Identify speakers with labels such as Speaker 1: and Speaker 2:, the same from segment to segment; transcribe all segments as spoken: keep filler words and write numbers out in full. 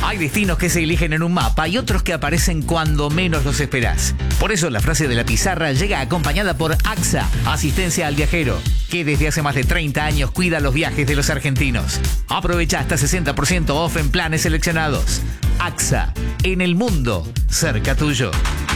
Speaker 1: Hay destinos que se eligen en un mapa y otros que aparecen cuando menos los esperás. Por eso la frase de la pizarra llega acompañada por AXA, asistencia al viajero, que desde hace más de treinta años cuida los viajes de los argentinos. Aprovecha hasta sesenta por ciento off en planes seleccionados. AXA, en el mundo, cerca tuyo.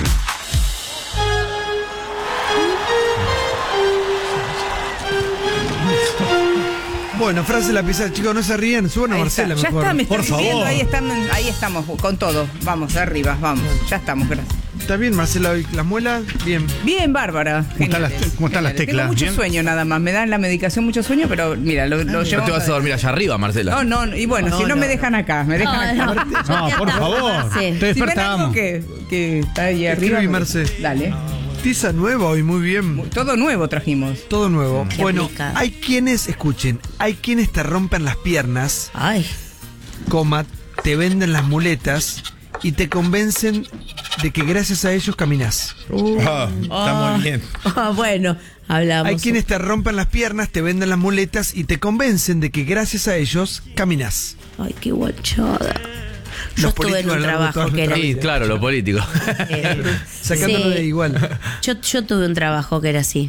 Speaker 2: Bueno, frase de la pizarra, chicos, no se ríen, suban a Marcela
Speaker 3: está.
Speaker 2: mejor.
Speaker 3: Ya está, me
Speaker 2: por
Speaker 3: está
Speaker 2: favor.
Speaker 3: Ahí, están, ahí estamos, con todo. Vamos, arriba, vamos. Ya estamos, gracias.
Speaker 2: ¿Está bien, Marcela, hoy las muelas? Bien.
Speaker 3: Bien, Bárbara.
Speaker 4: ¿Cómo están las, cómo están las teclas?
Speaker 3: Tengo mucho
Speaker 4: ¿Bien?
Speaker 3: sueño nada más. Me dan la medicación mucho sueño, pero mira, lo, lo llevo.
Speaker 5: No te vas a dormir allá arriba, Marcela.
Speaker 3: No, no, no, y bueno,
Speaker 2: No,
Speaker 3: si no,
Speaker 2: no,
Speaker 3: me
Speaker 2: no.
Speaker 3: dejan acá, me dejan
Speaker 6: No,
Speaker 3: acá.
Speaker 6: no.
Speaker 4: No, por favor.
Speaker 6: Sí.
Speaker 4: Te
Speaker 3: Si ven algo
Speaker 4: despertamos.
Speaker 3: que, que está ahí arriba.
Speaker 2: Escribí,
Speaker 3: me-
Speaker 2: Marce.
Speaker 3: Dale.
Speaker 2: Tiza nueva hoy, muy bien.
Speaker 3: Todo nuevo trajimos.
Speaker 2: Todo nuevo.
Speaker 6: Qué
Speaker 2: Bueno,
Speaker 6: aplicado.
Speaker 2: hay quienes, escuchen, hay quienes te rompen las piernas,
Speaker 6: Ay,
Speaker 2: coma, te venden las muletas y te convencen de que gracias a ellos caminás.
Speaker 4: Ah, está muy bien.
Speaker 6: ah, bueno, hablamos.
Speaker 2: Hay quienes te rompen las piernas, te venden las muletas y te convencen de que gracias a ellos caminás.
Speaker 6: Ay, qué guachada. Yo
Speaker 2: Los
Speaker 6: estuve en
Speaker 2: políticos
Speaker 6: un
Speaker 2: a lo largo de
Speaker 6: trabajo
Speaker 2: toda
Speaker 6: que era.
Speaker 2: nuestra
Speaker 5: Sí,
Speaker 2: vida.
Speaker 5: claro, lo político.
Speaker 6: eh,
Speaker 2: Sacándolo
Speaker 6: sí.
Speaker 2: de igual.
Speaker 6: Yo, yo tuve un trabajo que era así.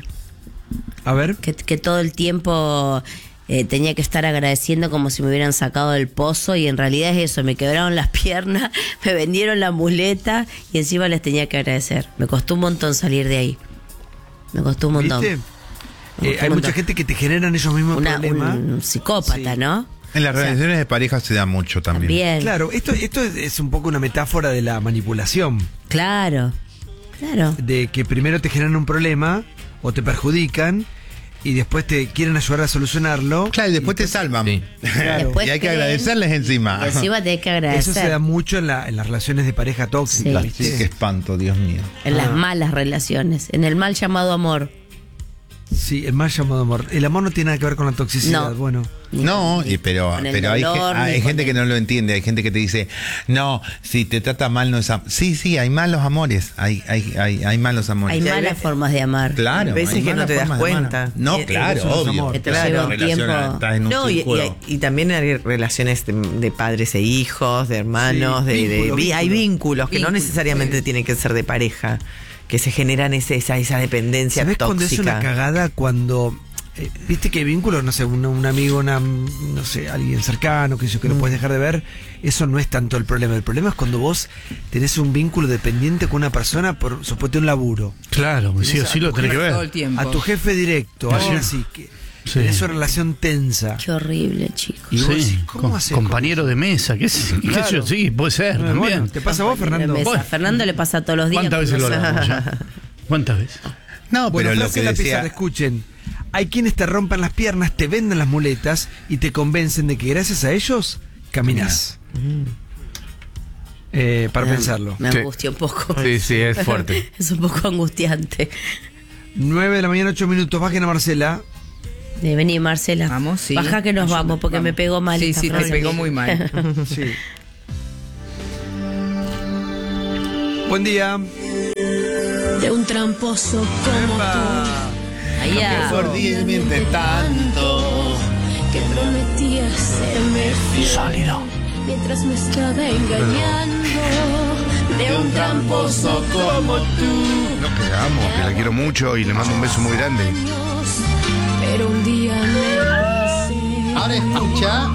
Speaker 2: A ver.
Speaker 6: Que, que todo el tiempo eh, tenía que estar agradeciendo como si me hubieran sacado del pozo, y en realidad es eso, me quebraron las piernas, me vendieron la muleta y encima les tenía que agradecer. Me costó un montón salir de ahí. Me costó un montón.
Speaker 2: ¿Viste?
Speaker 6: Me
Speaker 2: Eh,
Speaker 6: costó
Speaker 2: hay
Speaker 6: un
Speaker 2: mucha
Speaker 6: montón.
Speaker 2: gente que te generan ellos mismos
Speaker 6: Una,
Speaker 2: problemas.
Speaker 6: un psicópata,
Speaker 2: Sí.
Speaker 6: ¿no?
Speaker 4: En las
Speaker 6: O sea,
Speaker 4: relaciones de pareja se da mucho también.
Speaker 6: Bien.
Speaker 2: Claro, esto, esto es, es un poco una metáfora de la manipulación.
Speaker 6: Claro. Claro.
Speaker 2: De que primero te generan un problema o te perjudican y después te quieren ayudar a solucionarlo.
Speaker 4: Claro, y después te salvan.
Speaker 5: Sí.
Speaker 2: Claro.
Speaker 6: Después
Speaker 4: Y hay que
Speaker 6: creen-
Speaker 4: agradecerles encima.
Speaker 6: Y encima tenés que agradecer.
Speaker 2: Eso se da mucho en, la, en las relaciones de pareja tóxicas.
Speaker 6: Sí.
Speaker 2: ¿viste?
Speaker 4: Sí, qué espanto, Dios mío.
Speaker 6: En las
Speaker 2: Ah.
Speaker 6: malas relaciones. En el mal llamado amor.
Speaker 2: Sí, el mal llamado amor. El amor no tiene nada que ver con la toxicidad.
Speaker 6: No.
Speaker 2: Bueno,
Speaker 6: Ni
Speaker 4: No,
Speaker 6: con-
Speaker 4: y pero,
Speaker 6: con el
Speaker 4: pero hay,
Speaker 6: dolor,
Speaker 4: ge- hay
Speaker 6: ni con
Speaker 4: gente
Speaker 6: el-
Speaker 4: que no lo entiende, hay gente que te dice, no, si te trata mal no es amor. Sí, sí, hay malos amores, hay, hay, hay, hay malos amores.
Speaker 6: Hay
Speaker 7: Sí, hay
Speaker 6: malas
Speaker 7: veces-
Speaker 6: formas de amar.
Speaker 4: Claro.
Speaker 7: Hay veces
Speaker 4: hay
Speaker 7: que no
Speaker 4: malas
Speaker 7: te das
Speaker 4: formas de amar.
Speaker 7: cuenta.
Speaker 4: No,
Speaker 7: Eh,
Speaker 4: claro,
Speaker 2: eso no es
Speaker 4: obvio.
Speaker 2: amor.
Speaker 6: Que te
Speaker 4: Claro,
Speaker 6: lleva un
Speaker 4: relación,
Speaker 6: tiempo.
Speaker 4: estás en un
Speaker 7: No, y,
Speaker 4: círculo.
Speaker 7: y- y también hay relaciones de, de padres e hijos, de hermanos,
Speaker 2: Sí,
Speaker 7: de, de-
Speaker 2: vínculo,
Speaker 7: vi- hay
Speaker 2: vínculo.
Speaker 7: vínculos que no
Speaker 2: Vínculo,
Speaker 7: necesariamente
Speaker 2: sí.
Speaker 7: tienen que ser de pareja, que se generan ese, esa, esa dependencia
Speaker 2: ¿sabés cuando es una
Speaker 7: tóxica.
Speaker 2: cagada? Cuando, eh, viste que hay vínculos, no sé, un, un amigo, una, no sé, alguien cercano, que, yo, que no puedes dejar de ver, eso no es tanto el problema. El problema es cuando vos tenés un vínculo dependiente con una persona por, suponte, un laburo.
Speaker 4: Claro, sí o sí lo tenés que
Speaker 3: Todo el
Speaker 4: ver.
Speaker 3: tiempo.
Speaker 2: A tu jefe directo,
Speaker 4: Ah,
Speaker 2: algo
Speaker 4: sí.
Speaker 2: así, que
Speaker 4: Sí.
Speaker 2: tenés una relación tensa.
Speaker 6: Qué horrible, chicos.
Speaker 2: Y vos decís,
Speaker 4: Sí,
Speaker 2: ¿cómo
Speaker 4: com-
Speaker 2: haces
Speaker 4: compañero de mesa, qué sé qué sé yo,
Speaker 2: Claro.
Speaker 4: sí, puede ser
Speaker 2: con-
Speaker 4: también.
Speaker 2: Bueno, ¿te pasa a vos, Fernando?
Speaker 6: Mesa.
Speaker 4: Bueno.
Speaker 6: A Fernando le pasa todos los días.
Speaker 4: ¿Cuántas veces lo
Speaker 6: cuando
Speaker 4: hablamos
Speaker 6: se-
Speaker 4: ya? ¿Cuántas veces? No,
Speaker 2: Bueno,
Speaker 4: pero lo
Speaker 2: frase
Speaker 4: que
Speaker 2: de la
Speaker 4: decía...
Speaker 2: pizarra, escuchen. Hay quienes te rompen las piernas, te venden las muletas y te convencen de que gracias a ellos caminás. Eh, para
Speaker 6: Me-
Speaker 2: pensarlo.
Speaker 6: Me
Speaker 5: Sí.
Speaker 6: angustia un poco.
Speaker 5: Sí, sí, es fuerte.
Speaker 6: Es un poco angustiante.
Speaker 2: nueve de la mañana, ocho minutos. Bajen a Marcela.
Speaker 6: De venir, Marcela.
Speaker 3: Vamos, sí.
Speaker 6: Baja que nos
Speaker 3: Ayuda,
Speaker 6: vamos porque
Speaker 3: vamos.
Speaker 6: me pegó mal.
Speaker 3: Sí,
Speaker 6: esta
Speaker 3: sí, te
Speaker 6: frase.
Speaker 3: pegó muy mal.
Speaker 2: Sí. Buen día.
Speaker 8: De un tramposo como
Speaker 2: Epa.
Speaker 6: Ahí ya.
Speaker 4: Por diez miente tanto.
Speaker 8: que prometía serme fiel.
Speaker 4: Sólido.
Speaker 8: Mientras me estaba engañando. De un tramposo como tú.
Speaker 4: No, que la amo, que la quiero mucho y le mando un beso muy grande.
Speaker 8: Años, pero un día me cansé.
Speaker 4: Ahora escucha.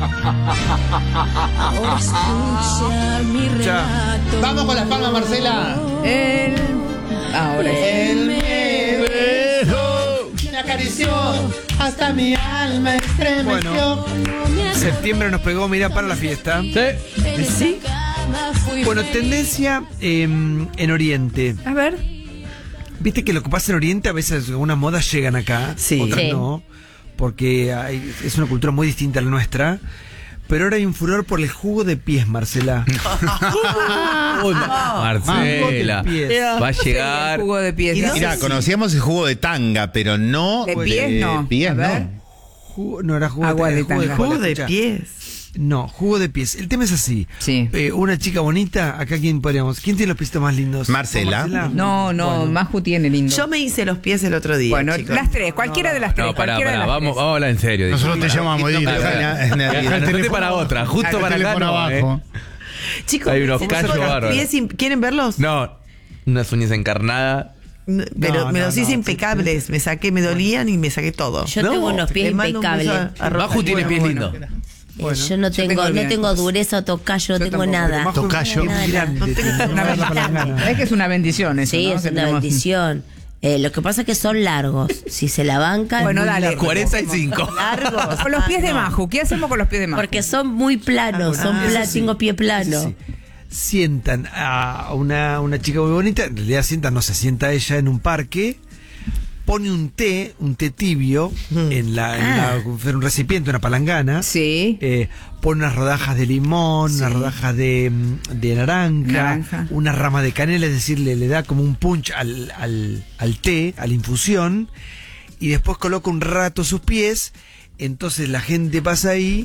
Speaker 8: Ahora escucha mi
Speaker 2: Escucha.
Speaker 8: relato.
Speaker 4: Vamos con las palmas, Marcela.
Speaker 3: El... Ahora es.
Speaker 4: Él me besó, me acarició, hasta mi alma estremeció.
Speaker 2: Bueno, septiembre nos pegó, mira, para la fiesta.
Speaker 8: En esa
Speaker 3: ¿Sí?
Speaker 8: cama fui
Speaker 2: Bueno,
Speaker 8: feliz.
Speaker 2: tendencia eh, en Oriente.
Speaker 3: A ver.
Speaker 2: Viste que lo que pasa en Oriente a veces algunas modas llegan acá,
Speaker 7: Sí.
Speaker 2: otras
Speaker 6: Sí.
Speaker 2: no, porque hay- es una cultura muy distinta a la nuestra. Pero ahora hay un furor por el jugo de pies, Marcela.
Speaker 5: Uy, Ma- Marcela,
Speaker 2: Jugo de pies.
Speaker 5: va a
Speaker 3: El
Speaker 5: llegar.
Speaker 3: jugo de pies.
Speaker 7: Y no
Speaker 4: Mira,
Speaker 7: sé si-
Speaker 4: conocíamos el jugo de tanga, pero no
Speaker 3: De pies no.
Speaker 4: pies
Speaker 3: A ver.
Speaker 4: no.
Speaker 2: Jugo- no era jugo
Speaker 3: Agua de
Speaker 2: jugo
Speaker 3: tanga.
Speaker 2: cola,
Speaker 7: Jugo de
Speaker 2: escucha.
Speaker 7: pies.
Speaker 2: No, jugo de pies. El tema es así.
Speaker 3: Sí.
Speaker 2: Eh, una chica bonita, acá quién podríamos. ¿Quién tiene los pies más lindos?
Speaker 4: Marcela.
Speaker 3: No, no,
Speaker 2: Bueno.
Speaker 3: Maju tiene lindo.
Speaker 7: Yo me hice los pies el otro día.
Speaker 3: Bueno,
Speaker 7: chicos.
Speaker 3: las tres, cualquiera de las tres.
Speaker 5: No, pará,
Speaker 3: cualquiera
Speaker 5: pará,
Speaker 3: de las
Speaker 5: vamos,
Speaker 3: tres.
Speaker 5: vamos a hablar en serio.
Speaker 4: Nosotros
Speaker 5: dijo.
Speaker 4: te llamamos,
Speaker 5: No,
Speaker 4: Edith.
Speaker 5: pará,
Speaker 4: Dejá-
Speaker 5: pará.
Speaker 4: dejá el
Speaker 5: Anotate
Speaker 4: teléfono-
Speaker 5: para otra, justo
Speaker 4: dejá el
Speaker 5: para acá
Speaker 4: teléfono
Speaker 5: no,
Speaker 4: abajo.
Speaker 5: eh.
Speaker 7: Chicos,
Speaker 5: Hay unos
Speaker 7: ¿se
Speaker 5: callos
Speaker 7: tocan los
Speaker 5: bárbaros.
Speaker 7: pies im- ¿quieren verlos?
Speaker 5: No, unas uñas encarnadas.
Speaker 7: No, pero
Speaker 2: No,
Speaker 7: me
Speaker 2: no,
Speaker 7: los hice
Speaker 2: no,
Speaker 7: impecables. Me saqué, me dolían y me saqué todo.
Speaker 6: Yo
Speaker 7: ¿No?
Speaker 6: tengo unos pies
Speaker 7: Le mando un beso
Speaker 6: impecables.
Speaker 7: a- a Rosa.
Speaker 5: Bajo tiene
Speaker 7: Bueno,
Speaker 5: pies
Speaker 7: bueno.
Speaker 5: lindos.
Speaker 6: Eh, yo no
Speaker 3: yo
Speaker 6: tengo,
Speaker 3: tengo
Speaker 6: no
Speaker 3: bien.
Speaker 6: tengo dureza o tocayo, no
Speaker 3: Yo
Speaker 6: tengo
Speaker 3: tampoco,
Speaker 6: nada.
Speaker 2: Majo,
Speaker 4: Tocayo.
Speaker 6: Nada,
Speaker 2: es
Speaker 6: nada.
Speaker 2: grande,
Speaker 7: No tengo
Speaker 2: te-
Speaker 7: una
Speaker 2: te-
Speaker 7: ventaja.
Speaker 2: palangana.
Speaker 3: Es que es una bendición eso,
Speaker 6: Sí,
Speaker 3: ¿no?
Speaker 6: es
Speaker 3: Que
Speaker 6: una
Speaker 3: tenemos-
Speaker 6: bendición. Eh, lo que pasa es que son largos. Si se la bancan.
Speaker 3: Bueno,
Speaker 6: muy
Speaker 3: dale.
Speaker 6: largos.
Speaker 5: cuarenta y cinco.
Speaker 6: Largos.
Speaker 3: Con los pies
Speaker 6: Ah,
Speaker 3: de
Speaker 6: no.
Speaker 3: Maju. ¿Qué hacemos con los pies de Maju?
Speaker 6: Porque son muy planos, son
Speaker 2: Ah,
Speaker 6: pla-
Speaker 2: eso sí.
Speaker 6: tengo pie plano.
Speaker 2: Sí, sí. Sientan a una, una chica muy bonita, en realidad sientan, no se sienta ella en un parque, pone un té, un té tibio, en la, en
Speaker 6: Ah.
Speaker 2: la- en un recipiente, una palangana.
Speaker 3: Sí.
Speaker 2: Eh, pone unas rodajas de limón, unas rodajas de, mm, de naranja,
Speaker 3: Naranja.
Speaker 2: una rama de canela, es decir, le, le da como un punch al, al, al té, a la infusión, y después coloca un rato sus pies, entonces la gente pasa ahí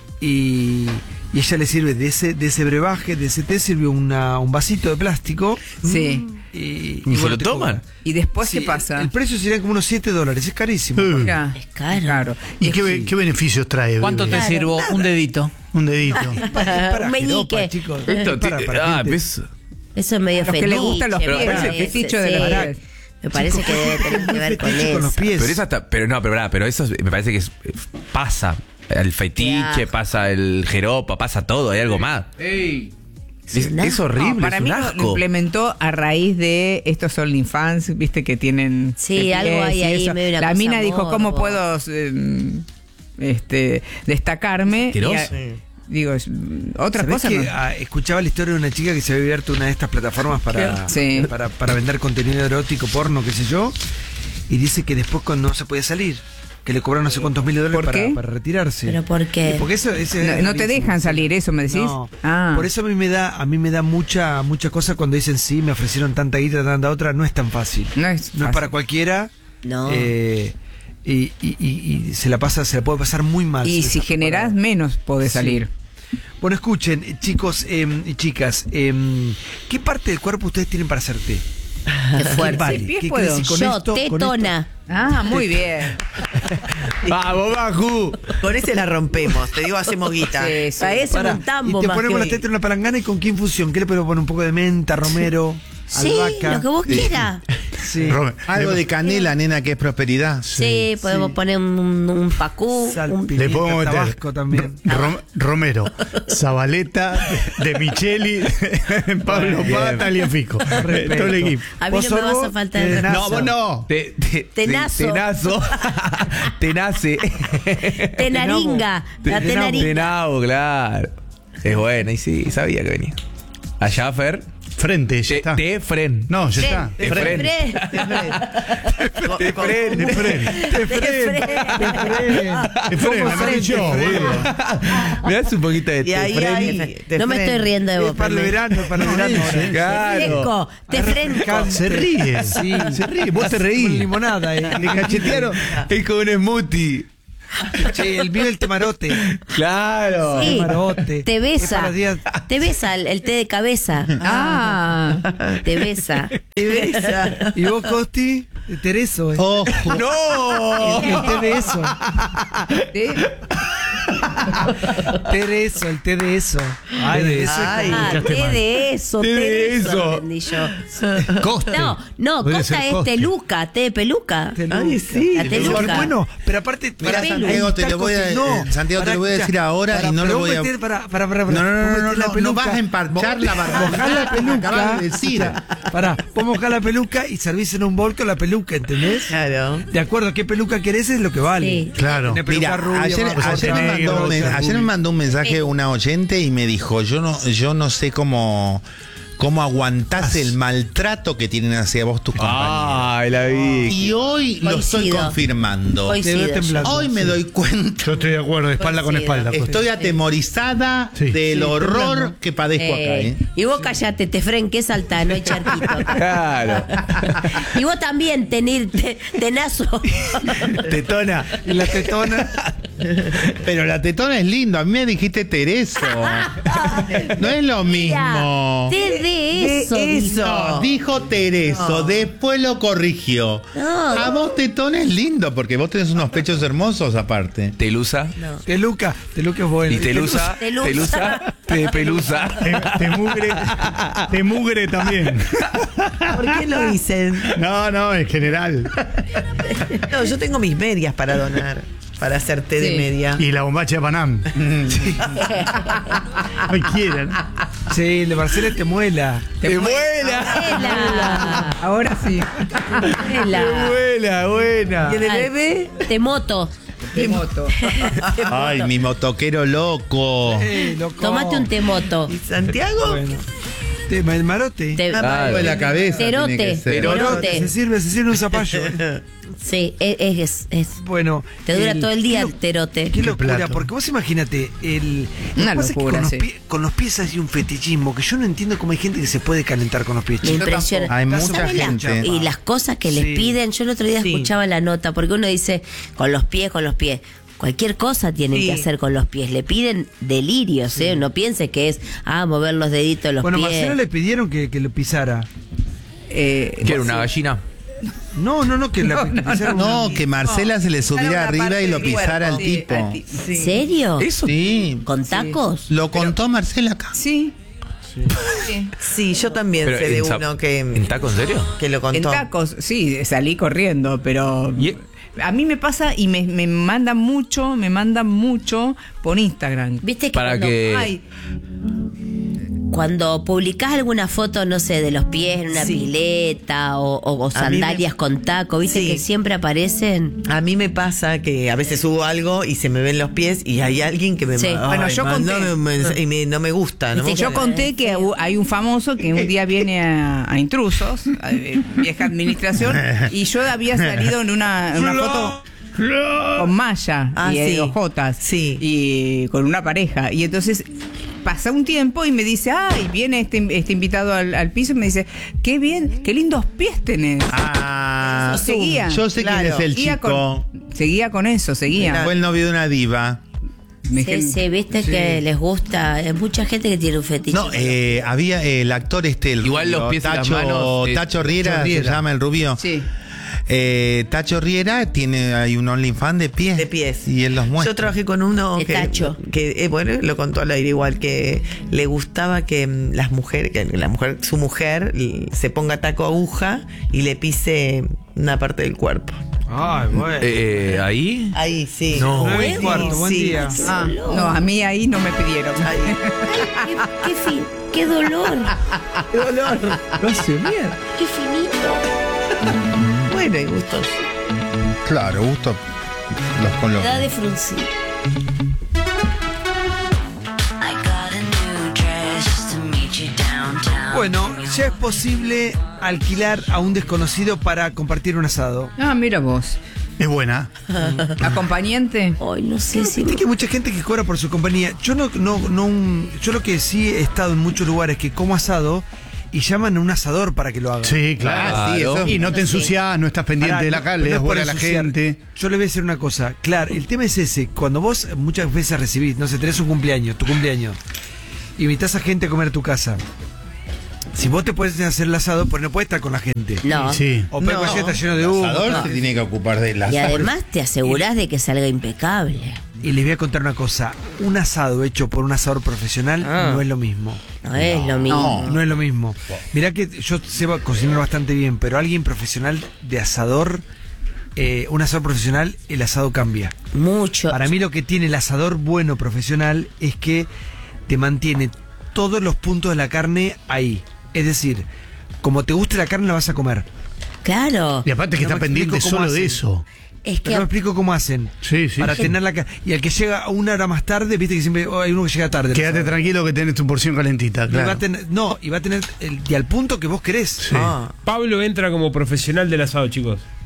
Speaker 2: y, y ella le sirve de ese, de ese brebaje, de ese té, sirve una, un vasito de plástico.
Speaker 3: Sí.
Speaker 2: Y,
Speaker 5: ¿Y se
Speaker 2: bueno,
Speaker 5: lo
Speaker 2: te
Speaker 5: toman?
Speaker 2: cobra.
Speaker 3: ¿Y después
Speaker 2: Sí,
Speaker 3: qué pasa?
Speaker 2: El precio sería como unos siete dólares, es carísimo.
Speaker 3: Ya.
Speaker 6: Es caro.
Speaker 3: Claro.
Speaker 9: ¿Y qué, be- qué beneficios trae?
Speaker 1: ¿Cuánto te
Speaker 9: bebé?
Speaker 1: sirvo? Un dedito.
Speaker 9: Un dedito.
Speaker 2: Es para
Speaker 6: Un meñique.
Speaker 2: jeropa, chicos.
Speaker 5: Esto
Speaker 2: Es para-
Speaker 5: ti-
Speaker 2: para
Speaker 5: ah,
Speaker 2: gente.
Speaker 5: ¿ves?
Speaker 6: Eso es medio
Speaker 3: A los que
Speaker 6: fetiche.
Speaker 3: les gustan los
Speaker 6: me
Speaker 3: pies,
Speaker 6: parece.
Speaker 3: el fetiche de
Speaker 6: Sí.
Speaker 3: los pies.
Speaker 6: Me parece que debe tener que ver con
Speaker 2: Fetiche con los
Speaker 6: eso.
Speaker 2: pies.
Speaker 5: Pero eso hasta, pero no, pero, verdad, pero eso es- me parece que es- pasa. El fetiche,
Speaker 6: Qué asco.
Speaker 5: pasa el jeropa, pasa todo, hay algo más. Es,
Speaker 6: un
Speaker 5: es horrible,
Speaker 3: No, para
Speaker 5: es
Speaker 3: mí
Speaker 5: un
Speaker 3: lo- lo
Speaker 5: asco.
Speaker 3: implementó a raíz de estos OnlyFans, viste que tienen.
Speaker 6: Sí,
Speaker 3: de pies
Speaker 6: algo hay
Speaker 3: y
Speaker 6: ahí,
Speaker 3: eso.
Speaker 6: medio una
Speaker 3: La
Speaker 6: cosa
Speaker 3: mina dijo, ¿cómo
Speaker 6: morbo.
Speaker 3: puedo eh, este, destacarme?
Speaker 5: Asqueroso.
Speaker 3: Y a- digo, es, mm, otra
Speaker 2: ¿Sabés
Speaker 3: cosa.
Speaker 2: que
Speaker 3: no.
Speaker 2: ah, escuchaba la historia de una chica que se había abierto una de estas plataformas para,
Speaker 3: Sí.
Speaker 2: para, para vender contenido erótico, porno, qué sé yo, y dice que después cuando no se podía salir, que le cobraron no sé cuántos miles de dólares
Speaker 3: ¿Por
Speaker 2: para,
Speaker 3: qué?
Speaker 2: para retirarse.
Speaker 6: ¿Pero por qué?
Speaker 2: Porque eso, ese
Speaker 3: No,
Speaker 2: es
Speaker 3: no te
Speaker 2: rarísimo.
Speaker 3: dejan salir, eso me decís.
Speaker 2: No.
Speaker 3: Ah.
Speaker 2: Por eso a mí me da, a mí me da mucha, mucha cosa cuando dicen sí, me ofrecieron tanta guita, tanta otra, no es tan fácil.
Speaker 3: No es
Speaker 2: No es
Speaker 3: fácil.
Speaker 2: para cualquiera.
Speaker 6: No.
Speaker 2: eh, y, y- y- y se la pasa, se la puede pasar muy mal.
Speaker 3: Y
Speaker 2: se
Speaker 3: si
Speaker 2: está
Speaker 3: generás
Speaker 2: preparada.
Speaker 3: menos, podés
Speaker 2: Sí.
Speaker 3: salir.
Speaker 2: Bueno, escuchen, eh, chicos em, y chicas, em, ¿qué parte del cuerpo ustedes tienen para hacer té?
Speaker 6: Qué fuerte.
Speaker 2: vale?
Speaker 3: El pie
Speaker 2: ¿Qué
Speaker 3: puedo.
Speaker 2: crees? Y con
Speaker 6: Yo,
Speaker 2: esto- con
Speaker 6: tetona.
Speaker 3: Ah, muy bien.
Speaker 5: ¡Vamos, Maju!
Speaker 7: Con ese la rompemos. Te digo, hacemos guita.
Speaker 3: Sí, sí.
Speaker 6: Para eso
Speaker 2: Pará,
Speaker 6: es un tambo
Speaker 2: y te
Speaker 6: más
Speaker 2: ponemos
Speaker 6: que-
Speaker 2: la teta en una palangana y con qué infusión. ¿Qué le podemos poner? Un poco de menta, romero,
Speaker 6: Sí,
Speaker 2: albahaca.
Speaker 6: lo que vos quieras.
Speaker 2: Sí.
Speaker 9: Rome-
Speaker 4: Algo de canela, nena, que es prosperidad.
Speaker 6: Sí, podemos poner un, un, un pacú.
Speaker 2: Sal,
Speaker 6: un-
Speaker 2: pimienta,
Speaker 9: Le podemos meter
Speaker 2: tabasco también.
Speaker 9: Rom- Romero, Zabaleta, de, de Micheli, Pablo
Speaker 5: Bien.
Speaker 9: Pata, Tagliafico. Eh, Todo el equipo.
Speaker 6: A mí
Speaker 2: ¿Vos,
Speaker 6: no me
Speaker 2: Sorbo?
Speaker 6: vas a faltar el
Speaker 2: Eh,
Speaker 6: respeto.
Speaker 5: No, vos no. Te, te,
Speaker 6: Tenazo.
Speaker 5: te- Tenazo. Tenace.
Speaker 6: Tenaringa. La
Speaker 2: Tenamo.
Speaker 6: tenaringa.
Speaker 5: Tenao, claro. Es buena, y sí, sabía que venía. Allá, Fer.
Speaker 9: Frente, ya
Speaker 5: Te,
Speaker 9: está.
Speaker 5: te fren.
Speaker 9: No, ya está.
Speaker 5: Te fren.
Speaker 6: Fren.
Speaker 5: Te fren.
Speaker 9: De Fren.
Speaker 2: Te fren.
Speaker 9: De Fren, la mandé yo, boludo.
Speaker 5: Me das un poquito de
Speaker 7: Y
Speaker 5: te
Speaker 7: ahí,
Speaker 5: fren.
Speaker 7: ahí. te
Speaker 6: No me
Speaker 7: freno.
Speaker 6: estoy riendo de
Speaker 2: Es
Speaker 6: vos.
Speaker 2: para el
Speaker 6: Pame.
Speaker 2: verano, es para el verano. ahora.
Speaker 5: Claro.
Speaker 6: Fresco, te frenco.
Speaker 9: Se ríe.
Speaker 2: Sí.
Speaker 9: Se ríe. Vos te
Speaker 2: Con
Speaker 9: reís.
Speaker 2: limonada. Eh.
Speaker 5: Le cachetearon. Es como un smoothie.
Speaker 2: Che, el mío es el temarote.
Speaker 5: Claro.
Speaker 6: Sí.
Speaker 2: Temarote.
Speaker 6: Te
Speaker 2: Es
Speaker 6: besa.
Speaker 2: para los días-
Speaker 6: Te besa el, el té de cabeza.
Speaker 3: Ah.
Speaker 6: Te besa.
Speaker 7: Te besa.
Speaker 2: ¿Y vos, Costi? Tereso. Eh.
Speaker 4: Ojo.
Speaker 5: ¡No!
Speaker 2: El, el té de eso.
Speaker 3: ¿Sí?
Speaker 2: Té de eso, el té de eso. Ay, de eso. es
Speaker 7: Ay.
Speaker 2: como-
Speaker 6: Ah, té de eso, té de eso. Entendí yo.
Speaker 9: Coste.
Speaker 6: No, no,
Speaker 9: Podría
Speaker 6: Costa
Speaker 9: ser
Speaker 6: es
Speaker 9: coste.
Speaker 6: teluca, té de peluca.
Speaker 2: Té
Speaker 7: Ay,
Speaker 2: Luca.
Speaker 7: sí.
Speaker 6: La
Speaker 2: Pero
Speaker 6: teluca.
Speaker 2: bueno, pero aparte.
Speaker 4: Mira,
Speaker 2: pará,
Speaker 4: Santiago,
Speaker 2: ahí
Speaker 4: te
Speaker 2: está
Speaker 4: lo voy a-
Speaker 2: Costi. No,
Speaker 4: eh, Santiago, te lo voy a
Speaker 2: pará,
Speaker 4: decir ahora
Speaker 2: pará,
Speaker 4: y no
Speaker 2: pero
Speaker 4: lo
Speaker 2: vos
Speaker 4: voy a-
Speaker 2: metés- pará, pará, pará,
Speaker 4: No, no,
Speaker 2: vos
Speaker 4: no,
Speaker 2: metés
Speaker 4: no,
Speaker 2: la
Speaker 4: no, no
Speaker 2: peluca,
Speaker 4: vas a emparchar la
Speaker 2: mojá
Speaker 4: barba.
Speaker 2: la peluca.
Speaker 4: Acabas de decir.
Speaker 2: Escucha, pará, vos mojás la peluca y servís en un bol con la peluca, ¿entendés?
Speaker 7: Claro.
Speaker 2: De acuerdo a qué peluca querés es lo que vale.
Speaker 6: Sí.
Speaker 9: Claro.
Speaker 2: Tenés peluca
Speaker 4: Mira,
Speaker 2: rubia,
Speaker 4: ayer,
Speaker 2: más
Speaker 4: ayer me
Speaker 2: corta,
Speaker 4: mandó un,
Speaker 2: negra,
Speaker 4: men- ayer me
Speaker 2: rubia.
Speaker 4: mandó un mensaje una oyente y me dijo, yo no, yo no sé cómo, cómo aguantás el maltrato que tienen hacia vos tus compañeros.
Speaker 5: Ay, la vi.
Speaker 4: Y hoy lo estoy
Speaker 6: Coincido.
Speaker 4: confirmando.
Speaker 6: Coincido.
Speaker 2: Te veo temblando.
Speaker 4: Hoy me
Speaker 2: Sí.
Speaker 4: doy cuenta.
Speaker 9: Yo estoy de acuerdo, espalda con
Speaker 6: Coincido.
Speaker 9: espalda. Coste.
Speaker 4: Estoy atemorizada
Speaker 9: Sí.
Speaker 4: del
Speaker 2: Sí,
Speaker 4: horror
Speaker 2: temblando.
Speaker 4: que padezco acá.
Speaker 6: Eh,
Speaker 4: ¿eh?
Speaker 6: Y vos callate, te fren, que es alta, no hay charquito.
Speaker 5: Claro.
Speaker 6: Y vos también, tenir, te- tenazo.
Speaker 5: Tetona.
Speaker 2: Y la tetona.
Speaker 4: Pero la tetona es lindo. A mí me dijiste Tereso. No es lo mismo.
Speaker 6: Te de eso.
Speaker 7: De
Speaker 6: dice.
Speaker 7: eso.
Speaker 4: No, dijo Tereso,
Speaker 7: No.
Speaker 4: después lo corrigió.
Speaker 6: No.
Speaker 4: A vos tetón es lindo, porque vos tenés unos pechos hermosos aparte.
Speaker 5: Telusa.
Speaker 6: No.
Speaker 2: Teluca, Teluca es bueno.
Speaker 5: Y Telusa.
Speaker 6: Telusa.
Speaker 5: Telusa. Te pelusa.
Speaker 9: Te, te mugre, te mugre también.
Speaker 7: ¿Por qué lo dicen?
Speaker 9: No, no, en general.
Speaker 7: No, yo tengo mis medias para donar, para hacer té
Speaker 3: Sí.
Speaker 7: de media.
Speaker 9: Y la bombacha de Panam. Sí. Cualquiera, ¿no?
Speaker 2: Sí, el de Marcela te muela.
Speaker 5: ¡Te vuela!
Speaker 6: Vela.
Speaker 3: Ahora sí.
Speaker 6: Vela.
Speaker 5: ¡Buena, buena!
Speaker 7: ¿Y el bebé?
Speaker 6: Te moto.
Speaker 3: De moto.
Speaker 4: Ay, mi motoquero loco.
Speaker 2: Eh, loco.
Speaker 6: Tomate un temoto.
Speaker 7: ¿Y Santiago?
Speaker 2: Bueno. Te, el marote.
Speaker 6: Te-
Speaker 5: Claro.
Speaker 4: En la cabeza.
Speaker 6: Terote.
Speaker 4: tiene que ser.
Speaker 6: Terote.
Speaker 2: Se sirve, se sirve un zapallo.
Speaker 6: Sí, es, es, es-
Speaker 2: Bueno.
Speaker 6: te dura
Speaker 2: el-
Speaker 6: todo el día
Speaker 2: qué
Speaker 6: el
Speaker 2: lo-
Speaker 6: terote.
Speaker 2: Qué locura,
Speaker 9: plato.
Speaker 2: porque vos imagínate, el. lo
Speaker 3: Una
Speaker 2: que pasa es que
Speaker 3: locura,
Speaker 2: con,
Speaker 3: sí.
Speaker 2: los pie- con los pies hay un fetichismo que yo no entiendo cómo hay gente que se puede calentar con los pies.
Speaker 6: Me
Speaker 2: chicos.
Speaker 6: impresiona.
Speaker 4: Hay mucha
Speaker 6: ¿Sabes la-
Speaker 4: gente.
Speaker 6: Y las cosas que les
Speaker 2: Sí.
Speaker 6: piden, yo el otro día
Speaker 7: Sí.
Speaker 6: escuchaba la nota, porque uno dice, con los pies, con los pies. Cualquier cosa tienen
Speaker 7: Sí.
Speaker 6: que hacer con los pies. Le piden delirios, ¿eh? No piense que es, ah, mover los deditos de los
Speaker 2: Bueno,
Speaker 6: pies.
Speaker 2: Marcelo le pidieron que, que lo pisara.
Speaker 3: Eh,
Speaker 5: ¿Qué era una gallina?
Speaker 2: No, no, no, que la que pisara una-
Speaker 4: No, que Marcela se le subiera
Speaker 3: Una
Speaker 4: arriba
Speaker 3: parte
Speaker 4: y lo
Speaker 3: del
Speaker 4: pisara al
Speaker 3: cuerpo. Sí,
Speaker 4: tipo.
Speaker 3: al ti- sí.
Speaker 6: ¿Serio?
Speaker 5: ¿Eso?
Speaker 4: Sí.
Speaker 6: ¿Con tacos?
Speaker 4: Lo contó Marcela acá.
Speaker 3: Sí. Sí.
Speaker 7: Sí, yo también
Speaker 5: Pero
Speaker 7: sé de
Speaker 5: en zap-
Speaker 7: uno que,
Speaker 5: ¿En taco, en serio?
Speaker 7: que lo
Speaker 3: En
Speaker 7: contó.
Speaker 3: tacos, sí, salí corriendo, pero
Speaker 5: Y-
Speaker 3: a mí me pasa y me, me mandan mucho, me mandan mucho por Instagram.
Speaker 6: ¿Viste que
Speaker 5: Para
Speaker 6: cuando,
Speaker 5: que-
Speaker 3: Ay,
Speaker 6: cuando publicás alguna foto, no sé, de los pies en una
Speaker 7: Sí.
Speaker 6: pileta o, o- o
Speaker 7: A mí
Speaker 6: sandalias
Speaker 7: me-
Speaker 6: con taco, viste
Speaker 7: Sí.
Speaker 6: que siempre aparecen?
Speaker 7: A mí me pasa que a veces subo algo y se me ven los pies y hay alguien que me
Speaker 6: Sí.
Speaker 7: ma-
Speaker 3: Bueno,
Speaker 7: ay,
Speaker 3: yo conté.
Speaker 7: mandame un mensaje y me- no me gusta. No me
Speaker 6: Viste
Speaker 7: gusta.
Speaker 3: yo conté que hu- hay un famoso que un día viene a, a intrusos, a, eh, vieja administración, y yo había salido en una, en una foto con malla
Speaker 7: Ah,
Speaker 3: y
Speaker 7: sí.
Speaker 3: eh, ojotas
Speaker 7: Sí.
Speaker 3: y con una pareja, y entonces pasa un tiempo y me dice, ay, viene este, este invitado al, al piso y me dice, qué bien, qué lindos pies tenés.
Speaker 4: Ah,
Speaker 3: Seguía.
Speaker 4: yo sé
Speaker 7: Claro.
Speaker 4: quién es el
Speaker 3: Seguía
Speaker 4: chico.
Speaker 3: con, seguía con eso, seguía.
Speaker 4: Fue el novio de una diva.
Speaker 3: Me
Speaker 6: Sí,
Speaker 3: dije-
Speaker 6: sí, viste que les gusta. Hay mucha gente que tiene un fetiche.
Speaker 4: No, eh, había el actor este, el
Speaker 5: Igual
Speaker 4: rubio,
Speaker 5: los pies y las
Speaker 4: Tacho,
Speaker 5: manos, eh,
Speaker 4: Tacho Riera,
Speaker 2: Tacho Riera.
Speaker 4: se llama el rubio.
Speaker 3: Sí.
Speaker 4: Eh, Tacho Riera tiene hay un OnlyFans de pies.
Speaker 7: De pies.
Speaker 4: Y él los muestra.
Speaker 7: Yo trabajé con uno
Speaker 6: De
Speaker 7: que,
Speaker 6: tacho.
Speaker 7: que eh, bueno, lo contó al aire igual, que le gustaba que mm, las mujeres, que la mujer, su mujer l- se ponga taco aguja y le pise una parte del cuerpo.
Speaker 2: Ay, bueno.
Speaker 5: Eh, ¿Ahí?
Speaker 7: Ahí sí.
Speaker 5: No.
Speaker 2: Nueve y
Speaker 7: Sí,
Speaker 2: cuarto, buen
Speaker 7: sí.
Speaker 2: día.
Speaker 3: Ah, no, a mí ahí no me pidieron.
Speaker 7: Ahí.
Speaker 6: Ay, qué, qué fin, qué dolor,
Speaker 7: Qué dolor.
Speaker 2: Lo hace mierda.
Speaker 6: qué finito.
Speaker 7: Bueno, y gustos.
Speaker 4: Claro, gusto los con
Speaker 6: Me
Speaker 4: los.
Speaker 6: da de fruncir.
Speaker 2: Bueno, ya es posible alquilar a un desconocido para compartir un asado.
Speaker 3: Ah, mira vos.
Speaker 9: Es buena.
Speaker 3: Acompañante.
Speaker 6: Ay, no sé si.
Speaker 2: Viste que hay mucha gente que cobra por su compañía. Yo no, no, no, un- yo lo que sí he estado en muchos lugares que como asado y llaman a un asador para que lo haga.
Speaker 9: Sí, claro.
Speaker 4: Ah, sí, eso-
Speaker 9: Y no te ensuciás, no estás pendiente
Speaker 2: Pará,
Speaker 9: de la
Speaker 2: no-
Speaker 9: calle,
Speaker 2: no
Speaker 9: le
Speaker 2: es
Speaker 9: das
Speaker 2: por
Speaker 9: bola a la
Speaker 2: ensuciar.
Speaker 9: gente.
Speaker 2: Yo le voy a decir una cosa. Claro, el tema es ese. Cuando vos muchas veces recibís, no sé, tenés un cumpleaños, tu cumpleaños, invitas a gente a comer a tu casa. Si vos te puedes hacer el asado, pues no puedes estar con la gente.
Speaker 6: No.
Speaker 9: Sí.
Speaker 2: O puede
Speaker 7: No.
Speaker 2: estar lleno de
Speaker 4: El
Speaker 2: humo.
Speaker 4: asador
Speaker 2: no.
Speaker 4: se tiene que ocupar de las.
Speaker 6: Y además te asegurás de que salga impecable.
Speaker 2: Y les voy a contar una cosa. Un asado hecho por un asador profesional
Speaker 6: Ah.
Speaker 2: no es lo mismo.
Speaker 6: No es lo mismo.
Speaker 2: No es lo mismo. Mirá que yo sé cocinar bastante bien, pero alguien profesional de asador, eh, un asador profesional, el asado cambia.
Speaker 6: Mucho.
Speaker 2: Para mí lo que tiene el asador bueno profesional es que te mantiene todos los puntos de la carne ahí. Es decir, como te guste la carne la vas a comer.
Speaker 6: Claro.
Speaker 9: Y aparte que
Speaker 2: No
Speaker 9: está
Speaker 2: me
Speaker 9: pendiente
Speaker 2: explico cómo
Speaker 9: solo de
Speaker 2: hacen.
Speaker 9: eso.
Speaker 6: Es que
Speaker 2: Pero no explico cómo hacen.
Speaker 9: Sí, sí.
Speaker 2: Para tener la carne. Y al que llega una hora más tarde, viste que siempre oh, hay uno que llega tarde. al
Speaker 9: Quédate
Speaker 2: asado.
Speaker 9: tranquilo que tenés tu porción calentita,
Speaker 2: Y va a
Speaker 9: claro.
Speaker 2: tener, no, y va a tener el, y al punto que vos querés.
Speaker 9: Sí.
Speaker 7: Ah.
Speaker 10: Pablo entra como profesional del asado, chicos.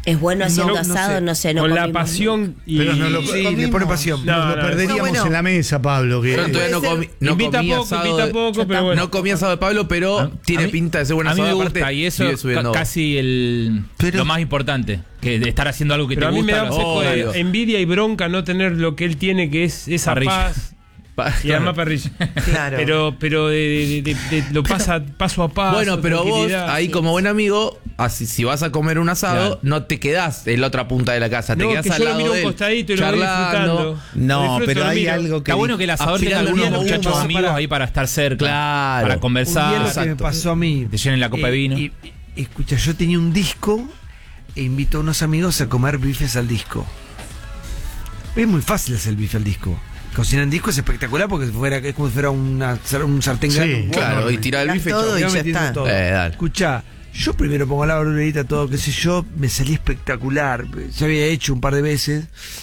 Speaker 6: Es bueno haciendo
Speaker 2: No, no
Speaker 6: asado,
Speaker 2: sé.
Speaker 6: no sé, no
Speaker 9: Con la
Speaker 6: comimos.
Speaker 9: pasión y. Pero no lo-
Speaker 2: Sí, le pone pasión.
Speaker 9: No,
Speaker 2: Nos
Speaker 9: no,
Speaker 2: lo perderíamos.
Speaker 9: no,
Speaker 7: bueno.
Speaker 9: en la mesa, Pablo. Que
Speaker 5: Yo todavía no, comi, no
Speaker 9: invita
Speaker 5: comí
Speaker 9: poco,
Speaker 5: asado
Speaker 9: invita
Speaker 5: de-
Speaker 9: poco, pero bueno.
Speaker 5: No comí asado de Pablo, pero
Speaker 10: A-
Speaker 5: tiene
Speaker 10: a mí-
Speaker 5: pinta de ser buen
Speaker 10: A mí
Speaker 5: asado.
Speaker 10: me
Speaker 5: Aparte,
Speaker 10: gusta y eso
Speaker 5: vive
Speaker 10: es
Speaker 5: subiendo.
Speaker 10: ca- casi el,
Speaker 4: Pero-
Speaker 10: lo más importante, que de estar haciendo algo que
Speaker 9: Pero a
Speaker 10: te
Speaker 9: mí me
Speaker 10: gusta.
Speaker 9: da un
Speaker 10: lo
Speaker 9: poco
Speaker 10: haces.
Speaker 9: de
Speaker 5: Obvio.
Speaker 9: envidia y bronca no tener lo que él tiene, que es esa
Speaker 10: Parrilla.
Speaker 9: paz.
Speaker 5: Pa-
Speaker 9: Y además parrilla.
Speaker 7: Claro.
Speaker 9: Pero, pero de, de- de- de- lo pasa paso a paso.
Speaker 5: Bueno, pero vos,
Speaker 9: tranquilidad.
Speaker 5: ahí como buen amigo, así, si vas a comer un asado,
Speaker 10: Claro.
Speaker 5: no te quedás en la otra punta de la casa, te
Speaker 9: No,
Speaker 5: quedás
Speaker 9: que
Speaker 5: al
Speaker 9: yo lo
Speaker 5: lado
Speaker 9: miro
Speaker 5: de
Speaker 9: un
Speaker 5: él,
Speaker 9: costadito y lo voy
Speaker 5: charlando.
Speaker 9: disfrutando. Lo
Speaker 4: No,
Speaker 9: disfruto,
Speaker 4: pero
Speaker 9: lo
Speaker 4: hay
Speaker 9: miro.
Speaker 4: algo que.
Speaker 10: Está bueno que el asador tenga
Speaker 5: Afilando
Speaker 10: algunos
Speaker 5: uno
Speaker 10: muchachos
Speaker 5: uno,
Speaker 10: amigos
Speaker 2: para-
Speaker 10: ahí para estar cerca,
Speaker 5: Claro.
Speaker 10: para
Speaker 2: Un
Speaker 10: conversar.
Speaker 2: día lo que me
Speaker 5: Exacto.
Speaker 2: pasó a mí.
Speaker 10: Te llenen la copa de
Speaker 2: eh,
Speaker 10: vino.
Speaker 2: y- y- escucha, yo tenía un disco e invito a unos amigos a comer bifes al disco. Es muy fácil hacer el bife al disco. Cocinar en disco es espectacular porque fuera, es como si fuera una, un sartén
Speaker 9: Sí,
Speaker 2: grande.
Speaker 5: Claro,
Speaker 2: Bueno,
Speaker 5: y tirar el
Speaker 7: Tirás
Speaker 5: bife.
Speaker 7: todo
Speaker 5: chau.
Speaker 7: y
Speaker 2: iba
Speaker 7: ya
Speaker 2: metiendo
Speaker 7: está.
Speaker 2: todo.
Speaker 5: Eh, dale.
Speaker 2: Escucha, yo primero pongo la barberita, todo, qué sé yo, me salí espectacular. Ya había hecho un par de veces.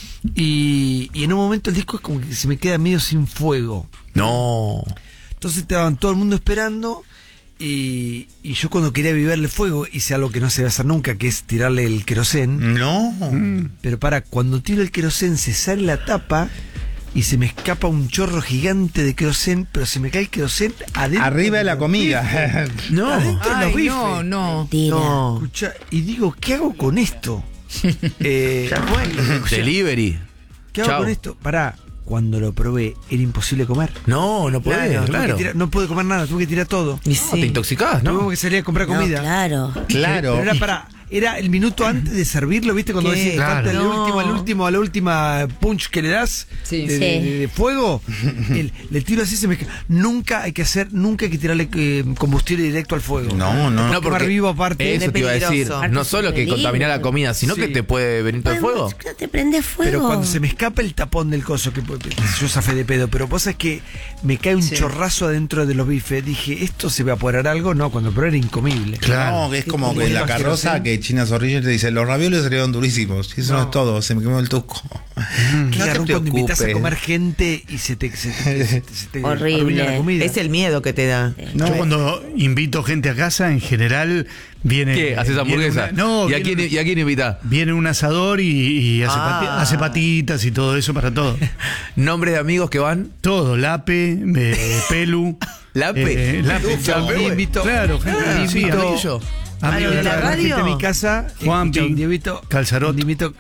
Speaker 2: Y, y en un momento el disco es como que se me queda medio sin fuego.
Speaker 5: No.
Speaker 2: Entonces estaban todo el mundo esperando. Y, y yo cuando quería vivirle fuego hice algo que no se va a hacer nunca, que es tirarle el querosén.
Speaker 4: No.
Speaker 2: Pero para, cuando tiro el querosén se sale la tapa y se me escapa un chorro gigante de querosén, pero se me cae el querosén adentro.
Speaker 4: Arriba de la
Speaker 2: los
Speaker 4: comida.
Speaker 2: bifes.
Speaker 5: No.
Speaker 2: Adentro de los
Speaker 3: Ay,
Speaker 2: bifes.
Speaker 3: no, no.
Speaker 6: Mentira.
Speaker 7: No.
Speaker 2: Escucha, y digo, ¿qué hago con esto? Eh, bueno,
Speaker 5: Delivery.
Speaker 2: ¿qué hago
Speaker 5: Chao.
Speaker 2: con esto? Pará, cuando lo probé era imposible comer.
Speaker 5: No, no podés,
Speaker 2: Tuve
Speaker 5: claro.
Speaker 2: que tirar- no pude comer nada, tuve que tirar todo.
Speaker 7: Y
Speaker 5: No,
Speaker 7: sí.
Speaker 5: te intoxicás, ¿no?
Speaker 2: Tuve que salir a comprar
Speaker 6: No,
Speaker 2: comida.
Speaker 6: claro.
Speaker 4: Claro.
Speaker 2: Pero era para, era el minuto antes de servirlo, ¿viste? Cuando
Speaker 7: ¿Qué?
Speaker 2: decís, falta el
Speaker 7: Claro.
Speaker 2: último, el último, a la última punch que le das
Speaker 3: Sí.
Speaker 2: de,
Speaker 6: Sí.
Speaker 2: de- de- de fuego, el, le tiro así, se me ca- nunca hay que hacer, nunca hay que tirarle eh, combustible directo al fuego.
Speaker 4: No, no.
Speaker 2: No, porque vivo aparte.
Speaker 5: Eso te iba a decir.
Speaker 7: peligroso.
Speaker 5: No solo que
Speaker 6: Peligro.
Speaker 5: contamina la comida, sino
Speaker 2: Sí.
Speaker 5: que te puede venir todo el fuego.
Speaker 6: No te prende fuego.
Speaker 2: Pero cuando se me escapa el tapón del coso, que pues, yo zafé de pedo, pero vos es que me cae un
Speaker 3: Sí.
Speaker 2: chorrazo adentro de los bifes. Dije, ¿esto se va a apoderar algo? No, cuando probé era incomible.
Speaker 4: No, que es como
Speaker 2: ¿Cómo
Speaker 4: que en la
Speaker 2: ibas a
Speaker 4: carroza
Speaker 2: hacer?
Speaker 4: que China Zorrilla te dice, los ravioles salieron durísimos. Y eso no,
Speaker 2: No.
Speaker 4: es todo, se me quemó el tuco.
Speaker 2: Qué
Speaker 4: No
Speaker 2: garrón
Speaker 4: te
Speaker 2: cuando invitas a
Speaker 4: preocupes.
Speaker 2: comer gente y se te, se te- se te- se te
Speaker 6: Horrible.
Speaker 2: arruina la comida.
Speaker 7: Es el miedo que te da.
Speaker 4: No,
Speaker 9: Yo cuando invito gente a casa, en general viene.
Speaker 5: ¿Qué? ¿Haces
Speaker 9: viene
Speaker 5: hamburguesa?
Speaker 9: una- no,
Speaker 5: ¿Y a
Speaker 9: viene
Speaker 5: quién, ¿Y a quién invita?
Speaker 9: Viene un asador y, y hace,
Speaker 7: Ah.
Speaker 9: pati- hace patitas y todo eso para todo.
Speaker 5: ¿Nombre de amigos que van?
Speaker 9: Todo, Lape, eh, Pelu.
Speaker 5: ¿Lape?
Speaker 9: eh, Lape,
Speaker 5: Uf,
Speaker 9: chao.
Speaker 5: Lape, güey.
Speaker 2: invito,
Speaker 9: Claro, gente,
Speaker 2: invito,
Speaker 9: sí,
Speaker 2: invito
Speaker 5: amarillo.
Speaker 2: a
Speaker 7: Ah, ¿lo de la radio?
Speaker 2: gente en mi casa.
Speaker 9: Juanpi,
Speaker 2: escucha, un día invito-
Speaker 9: Calzarot.
Speaker 2: un día invito-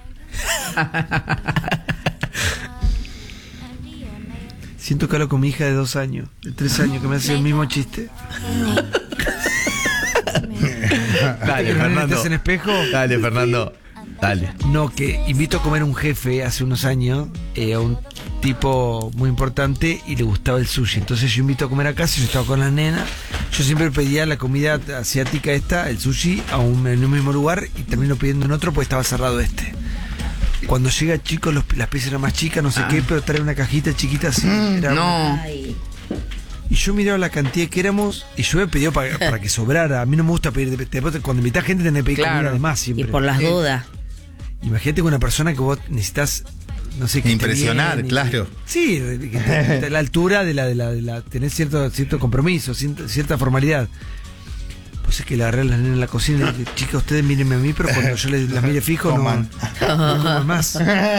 Speaker 2: Siento que hablo con mi hija de dos años, de tres años, que me hace el mismo chiste.
Speaker 5: Dale,
Speaker 2: ¿Que los nenes te
Speaker 5: Fernando.
Speaker 2: hacen espejo?
Speaker 5: Dale, Fernando. Dale.
Speaker 2: No, que invito a comer un jefe hace unos años, eh, a un tipo muy importante y le gustaba el sushi. Entonces yo invito a comer a casa, yo estaba con las nenas. Yo siempre pedía la comida asiática esta, el sushi, a un, en un mismo lugar y termino pidiendo en otro porque estaba cerrado este. Cuando llega chico, los, las piezas eran más chicas, no sé qué, pero trae una cajita chiquita así. era una-
Speaker 3: No.
Speaker 6: Ay,
Speaker 2: y yo miraba la cantidad que éramos y yo me pedí para, para que sobrara. A mí no me gusta pedir, después, cuando invitas gente tenés que pedir
Speaker 3: Claro.
Speaker 2: comida de más
Speaker 6: y
Speaker 2: siempre.
Speaker 6: por las
Speaker 2: Eh,
Speaker 6: dudas.
Speaker 2: Imagínate con una persona que vos necesitas, no sé, que
Speaker 4: Impresionar,
Speaker 2: esté bien, y-
Speaker 4: claro.
Speaker 2: Sí, que esté a la altura de la, de la, de la tener cierto, cierto compromiso, cierta, cierta formalidad. Pues es que le agarré a las nenas en la cocina y le dije, chicas, ustedes mírenme a mí, pero cuando yo les, las mire fijo, no,
Speaker 4: Coman.
Speaker 2: no coman más.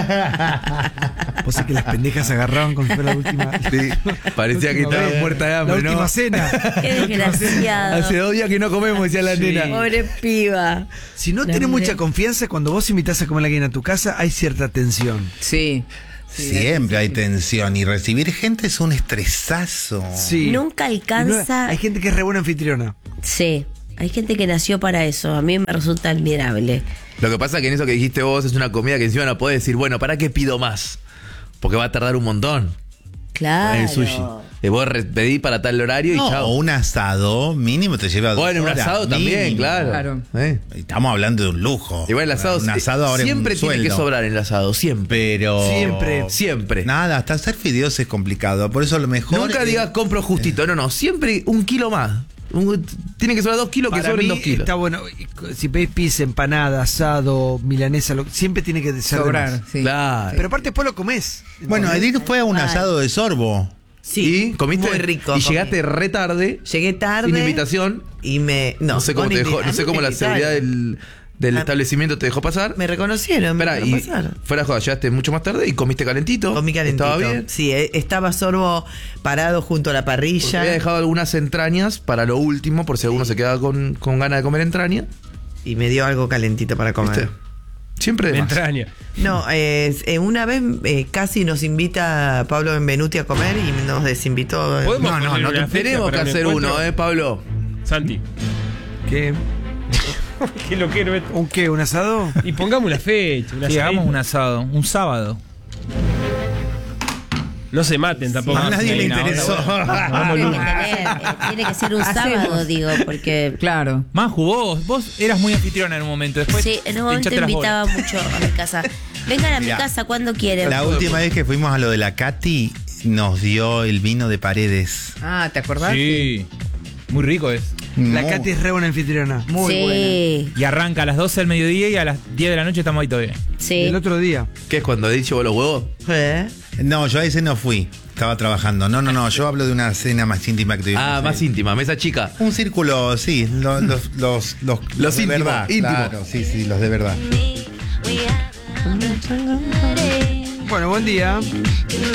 Speaker 2: Pues es que las pendejas se agarraban con si fuera la última.
Speaker 5: Sí, parecía que
Speaker 2: la última
Speaker 5: estaba
Speaker 2: vez,
Speaker 5: muerta de hambre,
Speaker 2: La última
Speaker 5: ¿no?
Speaker 2: cena.
Speaker 6: Qué desgraciado.
Speaker 5: Hace dos días que no comemos, decía la
Speaker 2: Sí.
Speaker 5: nena.
Speaker 6: Pobre piba.
Speaker 2: Si no
Speaker 6: La
Speaker 2: tenés
Speaker 6: hambre.
Speaker 2: mucha confianza, cuando vos invitás a comer a alguien a tu casa, hay cierta tensión.
Speaker 3: Sí.
Speaker 4: Siempre hay tensión y recibir gente es un estresazo.
Speaker 2: Sí.
Speaker 6: Nunca
Speaker 2: Y
Speaker 6: alcanza.
Speaker 2: no- hay gente que es re buena anfitriona.
Speaker 6: Sí, hay gente que nació para eso. A mí me resulta admirable.
Speaker 5: Lo que pasa es que en eso que dijiste vos es una comida que encima no podés decir, bueno, ¿para qué pido más? Porque va a tardar un montón.
Speaker 6: Claro.
Speaker 5: El sushi. Y vos re- pedí para tal horario y
Speaker 4: No,
Speaker 5: chao.
Speaker 4: o un asado mínimo te lleva dos
Speaker 5: Bueno, un
Speaker 4: horas,
Speaker 5: asado también,
Speaker 4: mínimo.
Speaker 5: claro.
Speaker 3: Claro.
Speaker 5: ¿Eh?
Speaker 4: Estamos hablando de un lujo.
Speaker 5: Igual el asado,
Speaker 4: Un asado ahora es
Speaker 5: siempre
Speaker 4: un
Speaker 5: tiene que
Speaker 4: sueldo.
Speaker 5: sobrar en el asado, siempre.
Speaker 4: Pero.
Speaker 2: Siempre.
Speaker 5: Siempre.
Speaker 4: Nada, hasta hacer fideos es complicado. Por eso lo mejor.
Speaker 5: Nunca
Speaker 4: es-
Speaker 5: digas compro justito, no, no, siempre un kilo más. Un- tiene que sobrar dos kilos, que
Speaker 2: Para
Speaker 5: sobren
Speaker 2: mí
Speaker 5: dos kilos.
Speaker 2: está bueno, si pedís pizza, empanada, asado, milanesa, lo- siempre tiene que ser de
Speaker 3: Sobrar,
Speaker 2: más.
Speaker 3: sí.
Speaker 5: Claro.
Speaker 2: Pero aparte después lo comés.
Speaker 4: Bueno, Edith fue a un asado de sorbo.
Speaker 7: Sí,
Speaker 5: ¿Y comiste?
Speaker 7: muy rico.
Speaker 5: Y
Speaker 7: comí.
Speaker 5: llegaste re tarde.
Speaker 7: Llegué tarde.
Speaker 5: Sin invitación.
Speaker 7: Y me. No,
Speaker 5: No, sé cómo
Speaker 7: con
Speaker 5: te dejó,
Speaker 7: invi-
Speaker 5: no sé cómo la
Speaker 7: invitaron.
Speaker 5: seguridad del, del
Speaker 7: Ah.
Speaker 5: establecimiento te dejó pasar.
Speaker 7: Me reconocieron, me
Speaker 5: Espera,
Speaker 7: dejaron
Speaker 5: y
Speaker 7: pasar.
Speaker 5: fuera de joda, llegaste mucho más tarde y comiste calentito.
Speaker 7: Comí calentito.
Speaker 5: ¿Estaba bien?
Speaker 7: Sí, eh, estaba Sorbo parado junto a la
Speaker 5: Porque
Speaker 7: parrilla.
Speaker 5: había dejado algunas entrañas para lo último, por si alguno se quedaba con, con ganas de comer entraña.
Speaker 7: Y me dio algo calentito para comer.
Speaker 5: ¿Viste? Siempre de
Speaker 11: Me
Speaker 5: más.
Speaker 11: entraña.
Speaker 7: No, eh, eh, una vez eh, casi nos invita Pablo Benvenuti a comer y nos desinvitó. eh.
Speaker 11: ¿Podemos
Speaker 9: No, no,
Speaker 11: poner
Speaker 9: no,
Speaker 11: una
Speaker 9: te-
Speaker 11: fecha
Speaker 5: Tenemos que
Speaker 11: para un
Speaker 5: hacer
Speaker 11: encuentro?
Speaker 5: uno, ¿eh, Pablo?
Speaker 11: Santi.
Speaker 2: ¿Qué?
Speaker 11: ¿Qué lo quiero?
Speaker 2: ¿Un qué? ¿Un asado?
Speaker 11: Y pongamos una fecha. Una
Speaker 10: Sí, hagamos
Speaker 11: salida.
Speaker 10: un asado, un sábado.
Speaker 11: No se maten tampoco.
Speaker 4: A nadie
Speaker 10: sí,
Speaker 4: le
Speaker 10: no,
Speaker 4: interesó.
Speaker 10: Vamos,
Speaker 6: Tiene
Speaker 10: Lu.
Speaker 6: que, tener, eh, tiene que ser un
Speaker 3: Hacemos.
Speaker 6: sábado, digo, porque
Speaker 3: Claro.
Speaker 10: Manju, vos, vos eras muy anfitriona en un momento. Después
Speaker 6: sí, en
Speaker 10: te
Speaker 6: un momento
Speaker 10: hinchaste las
Speaker 6: invitaba
Speaker 10: bolas.
Speaker 6: mucho a mi casa. Vengan a mi
Speaker 4: Mirá.
Speaker 6: casa cuando quieren.
Speaker 4: La última vez que fuimos a lo de la Katy, nos dio el vino de Paredes.
Speaker 3: Ah, ¿te acordás?
Speaker 10: Sí, muy rico es.
Speaker 2: La
Speaker 4: Muy-
Speaker 2: Katy es re buena anfitriona.
Speaker 3: Muy
Speaker 6: sí,
Speaker 3: buena.
Speaker 10: Y arranca a las doce del mediodía y a las diez de la noche estamos ahí todavía.
Speaker 6: sí.
Speaker 2: El otro día.
Speaker 5: ¿Qué es cuando he dicho vos los huevos?
Speaker 7: ¿Eh?
Speaker 4: No, yo a ese no fui. Estaba trabajando. No, no, no. Yo hablo de una cena más íntima que tuvimos.
Speaker 5: Ah, más
Speaker 4: Sí.
Speaker 5: íntima, mesa chica.
Speaker 4: Un círculo, sí. Lo- Los, los, los,
Speaker 5: Los
Speaker 4: de
Speaker 5: íntimos,
Speaker 4: verdad.
Speaker 5: íntimos.
Speaker 4: Claro, sí, sí, los de verdad.
Speaker 2: Bueno, buen día.
Speaker 8: Ready.